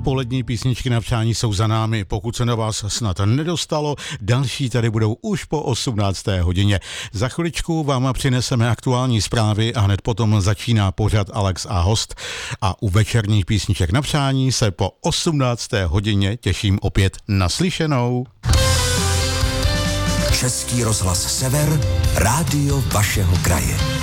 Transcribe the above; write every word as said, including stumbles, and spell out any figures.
polední písničky na přání jsou za námi. Pokud se na vás snad nedostalo, další tady budou už po osmnácté hodině. Za chviličku vám přineseme aktuální zprávy a hned potom začíná pořad Alex a host. A u večerních písniček na přání se po osmnácté hodině těším opět naslyšenou. Český rozhlas Sever, rádio vašeho kraje.